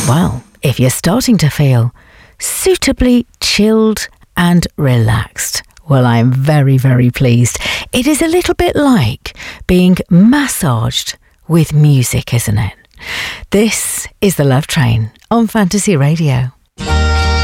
Well, if you're starting to feel suitably chilled and relaxed, well, I'm very, very pleased. It is a little bit like being massaged with music, isn't it? This is The Love Train on Fantasy Radio.